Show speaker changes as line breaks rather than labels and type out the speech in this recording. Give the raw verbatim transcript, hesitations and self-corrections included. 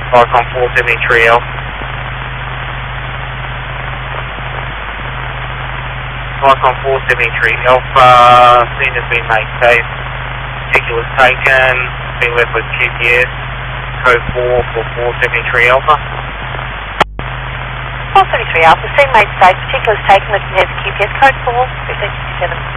Icon four seventy-three Alpha. Icon four seventy-three Alpha, scene has been made safe. Particulars taken, been left with Q P S, code four for four seventy-three Alpha.
four seventy-three Alpha, scene made safe, particulars taken, left with Q P S, code four, fifteen sixty-seven.